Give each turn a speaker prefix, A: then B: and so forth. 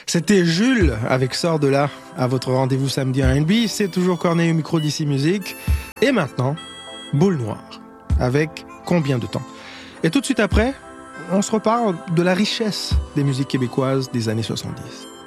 A: C'était Jules avec Sors de là, à votre rendez-vous samedi à R&B. C'est toujours Corneille au micro d'ici Musique. Et maintenant, Boule Noire, avec Combien de temps. Et tout de suite après, on se reparle de la richesse des musiques québécoises des années 70.